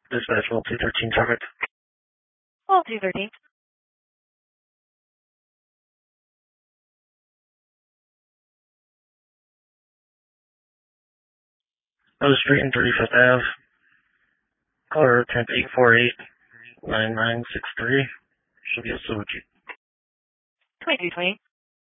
Dispatch Well 213 traffic. Well, 213. Rose Street and 35th Ave. Caller attempt 848-9963. Should be a Suzuki. 2220.